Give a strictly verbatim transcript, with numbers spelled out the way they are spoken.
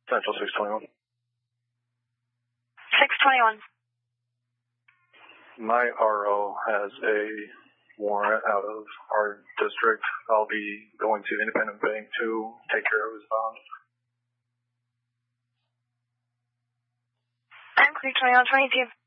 Central six twenty-one. six twenty-one. My R O has a warrant out of our district. I'll be going to Independent Bank to take care of his bond. I'm three twenty-one twenty-two.